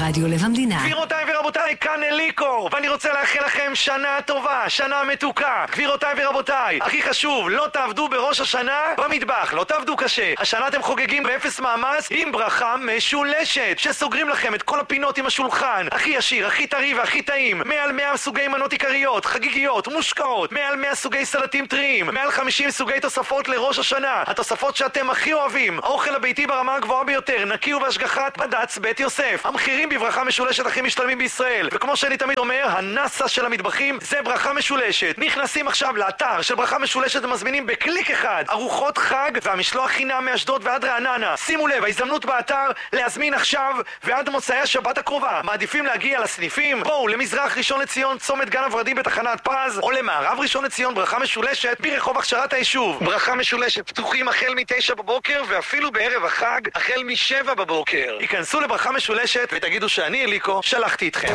רדיו לב המדינה. גבירותיי ורבותיי, כאן אליקו, ואני רוצה לאחל לכם שנה טובה, שנה מתוקה. גבירותיי ורבותיי, הכי חשוב, לא תעבדו בראש השנה במטבח, לא תעבדו קשה. השנה אתם חוגגים באפס מאמץ עם ברכה משולשת, שסוגרים לכם את כל הפינות עם השולחן, הכי ישיר, הכי טרי והכי טעים. מעל 100 סוגי מנות עיקריות, חגיגיות, מושקעות, מעל 100 סוגי סלטים טריים, מעל 50 סוגי תוספות לראש השנה. התוספות שאתם הכי אוהבים, האוכל הביתי ברמה הגבוהה ביותר, נקי ובהשגחת בד"ץ בית יוסף. המחירים בברכה משולשת הכי משתלמים בישראל, וכמו שאני תמיד אומר, הנאסה של המטבחים זה ברכה משולשת. נכנסים עכשיו לאתר של ברכה משולשת ומזמינים בקליק אחד ארוחות חג והמשלוח חינם מאשדוד ועד רעננה. שימו לב, ההזדמנות באתר להזמין עכשיו ועד מוצאי השבת הקרובה. מעדיפים להגיע לסניפים? בואו למזרח ראשון לציון צומת גן הוורדים בתחנת פז, או למערב ראשון לציון ברכה משולשת ברחוב הכשרת היישוב. ברכה משולשת פתוחים החל מ-9 בבוקר ואפילו בערב החג החל מ-7 בבוקר. היכנסו לברכה משולשת ותגידו שאני אליקו שלחתי אתכם.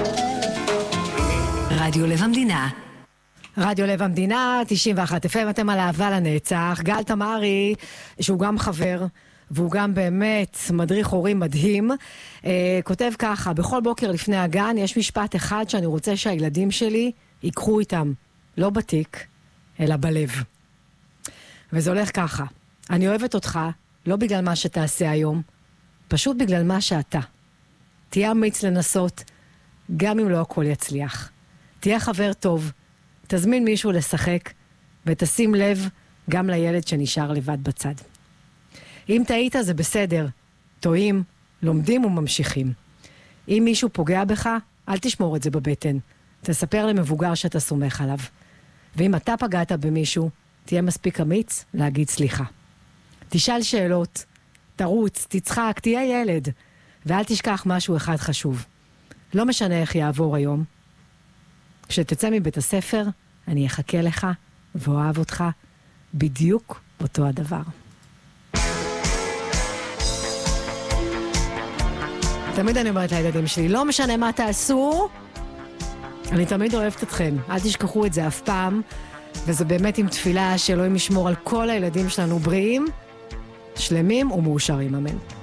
רדיו לב המדינה. רדיו לב המדינה, 91 FM, אתם על אהבה לנצח. גל תמרי, שהוא גם חבר, והוא גם באמת מדריך הורים מדהים, כותב ככה: בכל בוקר לפני הגן יש משפט אחד שאני רוצה שהילדים שלי ייקחו איתם, לא בתיק, אלא בלב. וזה הולך ככה: אני אוהבת אותך, לא בגלל מה שתעשה היום, פשוט בגלל מה שאתה. תהיה אמיץ לנסות, גם אם לא הכל יצליח. תהיה חבר טוב, תזמין מישהו לשחק, ותשים לב גם לילד שנשאר לבד בצד. אם טעית זה בסדר, טועים, לומדים וממשיכים. אם מישהו פוגע בך, אל תשמור את זה בבטן. תספר למבוגר שאתה סומך עליו. ואם אתה פגעת במישהו, תהיה מספיק אמיץ להגיד סליחה. תשאל שאלות, תרוץ, תצחק, תהיה ילד. ואל תשכח משהו אחד חשוב. לא משנה איך יעבור היום. כשתצא מבית הספר, אני אחכה לך ואוהב אותך בדיוק אותו הדבר. תמיד אני אומרת לילדים שלי, לא משנה מה תעשו, אני תמיד אוהבת אתכם. אל תשכחו את זה אף פעם, וזה באמת עם תפילה שאלוהים ישמור על כל הילדים שלנו בריאים, שלמים ומאושרים, אמן.